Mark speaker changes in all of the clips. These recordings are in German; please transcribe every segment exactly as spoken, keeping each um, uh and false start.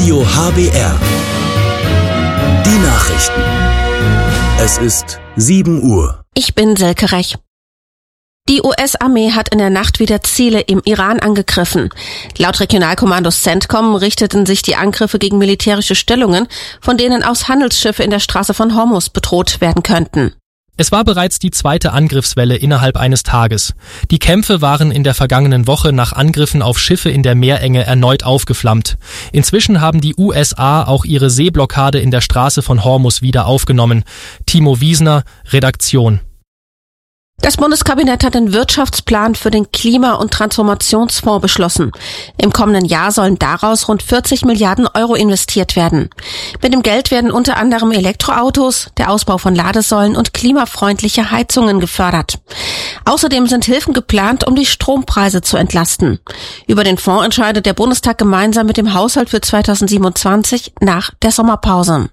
Speaker 1: Radio H B R. Die Nachrichten. Es ist sieben Uhr.
Speaker 2: Ich bin Selke Rech. Die U S-Armee hat in der Nacht wieder Ziele im Iran angegriffen. Laut Regionalkommandos CENTCOM richteten sich die Angriffe gegen militärische Stellungen, von denen aus Handelsschiffe in der Straße von Hormuz bedroht werden könnten.
Speaker 3: Es war bereits die zweite Angriffswelle innerhalb eines Tages. Die Kämpfe waren in der vergangenen Woche nach Angriffen auf Schiffe in der Meerenge erneut aufgeflammt. Inzwischen haben die U S A auch ihre Seeblockade in der Straße von Hormuz wieder aufgenommen. Timo Wiesner, Redaktion.
Speaker 2: Das Bundeskabinett hat den Wirtschaftsplan für den Klima- und Transformationsfonds beschlossen. Im kommenden Jahr sollen daraus rund vierzig Milliarden Euro investiert werden. Mit dem Geld werden unter anderem Elektroautos, der Ausbau von Ladesäulen und klimafreundliche Heizungen gefördert. Außerdem sind Hilfen geplant, um die Strompreise zu entlasten. Über den Fonds entscheidet der Bundestag gemeinsam mit dem Haushalt für zweitausendsiebenundzwanzig nach der Sommerpause.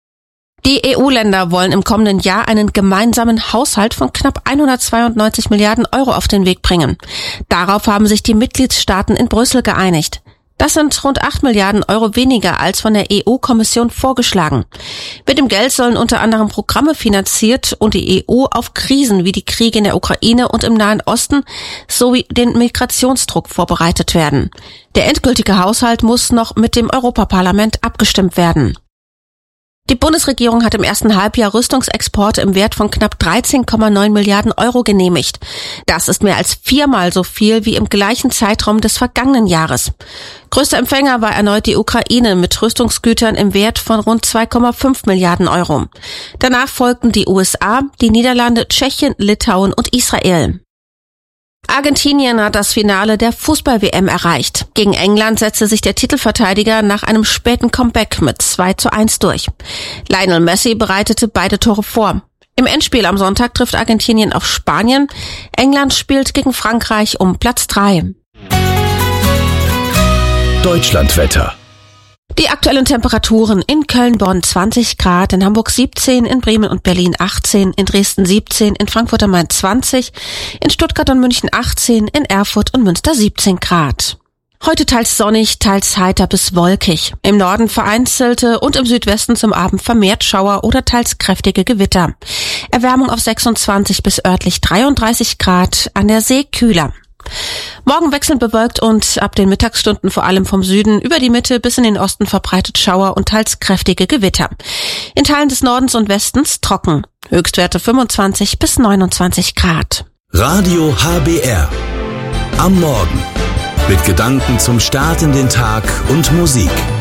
Speaker 2: Die E U-Länder wollen im kommenden Jahr einen gemeinsamen Haushalt von knapp hundertzweiundneunzig Milliarden Euro auf den Weg bringen. Darauf haben sich die Mitgliedstaaten in Brüssel geeinigt. Das sind rund acht Milliarden Euro weniger als von der E U-Kommission vorgeschlagen. Mit dem Geld sollen unter anderem Programme finanziert und die E U auf Krisen wie die Kriege in der Ukraine und im Nahen Osten sowie den Migrationsdruck vorbereitet werden. Der endgültige Haushalt muss noch mit dem Europaparlament abgestimmt werden. Die Bundesregierung hat im ersten Halbjahr Rüstungsexporte im Wert von knapp dreizehn Komma neun Milliarden Euro genehmigt. Das ist mehr als viermal so viel wie im gleichen Zeitraum des vergangenen Jahres. Größter Empfänger war erneut die Ukraine mit Rüstungsgütern im Wert von rund zwei Komma fünf Milliarden Euro. Danach folgten die U S A, die Niederlande, Tschechien, Litauen und Israel. Argentinien hat das Finale der Fußball-W M erreicht. Gegen England setzte sich der Titelverteidiger nach einem späten Comeback mit zwei zu eins durch. Lionel Messi bereitete beide Tore vor. Im Endspiel am Sonntag trifft Argentinien auf Spanien. England spielt gegen Frankreich um Platz drei.
Speaker 1: Deutschlandwetter.
Speaker 2: Die aktuellen Temperaturen: in Köln-Bonn zwanzig Grad, in Hamburg siebzehn, in Bremen und Berlin achtzehn, in Dresden siebzehn, in Frankfurt am Main zwanzig, in Stuttgart und München achtzehn, in Erfurt und Münster siebzehn Grad. Heute teils sonnig, teils heiter bis wolkig. Im Norden vereinzelte und im Südwesten zum Abend vermehrt Schauer oder teils kräftige Gewitter. Erwärmung auf sechsundzwanzig bis örtlich dreiunddreißig Grad, an der See kühler. Morgen wechselnd bewölkt und ab den Mittagsstunden vor allem vom Süden über die Mitte bis in den Osten verbreitet Schauer und teils kräftige Gewitter. In Teilen des Nordens und Westens trocken. Höchstwerte fünfundzwanzig bis neunundzwanzig Grad.
Speaker 1: Radio H B R. Am Morgen. Mit Gedanken zum Start in den Tag und Musik.